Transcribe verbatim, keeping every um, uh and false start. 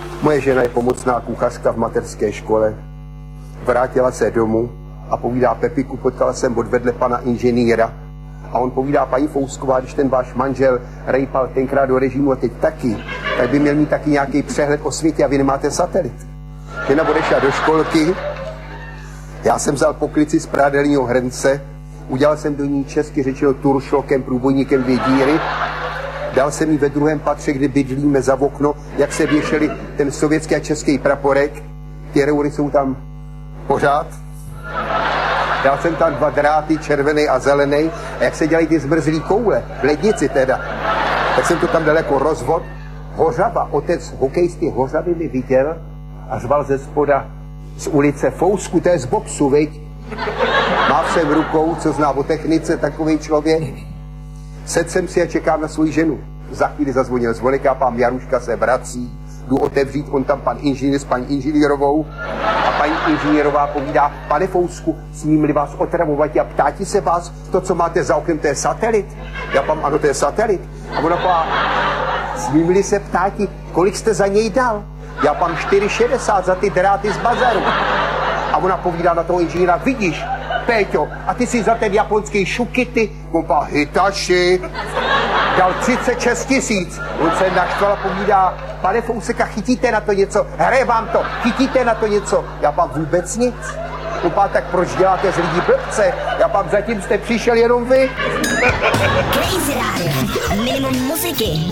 Moje žena je pomocná kuchařka v mateřské škole. Vrátila se domů a povídá: Pepiku, potkala jsem odvedle pana inženýra. A on povídá: paní Fousková, když ten váš manžel rejpal tenkrát do režimu a teď taky, tak by měl mít taky nějaký přehled o světě a vy nemáte satelit. Žena odešla do školky, já jsem vzal poklici z prádelního hrnce, udělal jsem do ní česky řečeno turšlokem, průbojníkem dvě díry, dal jsem jí ve druhém patře, kde bydlíme, za okno, jak se věšeli ten sovětský a český praporek, ty reury jsou tam pořád. Dal jsem tam dva dráty, červený a zelený, a jak se dělají ty zmrzlý koule, v lednici teda, tak jsem to tam dal jako rozvod. Hořava, otec hokejisty Hořavy mi viděl a řval ze spoda z ulice: Fousku, to je z boxu, viď? Má jsem rukou, co zná o technice, takovej člověk. Sedl jsem si a čekám na svou ženu. Za chvíli zazvonil zvonek a pán Jaruška se vrací. Jdu otevřít, on tam pan inženýr s paní inženýrovou. A paní inženýrová povídá: pane Fousku, smím-li vás otravovat a ptáti se vás, to, co máte za oknem, to je satelit? Já pám: ano, to je satelit. A ona pá: smím-li se ptáti, kolik jste za něj dal? Já pám: čtyři šedesát za ty dráty z bazaru. A ona povídá na toho inženýra: vidíš, Péťo, a ty si za ten japonský šukity, on pá: Hitachi, dal třicet šest tisíc. On se naštval a povídá: pane Fouseka, chytíte na to něco? Hraje vám to, chytíte na to něco? Já pám: vůbec nic. On pá: tak proč děláte z lidí blbce? Já pám: zatím jste přišel jenom vy. Crazy Radio, minimum muziky.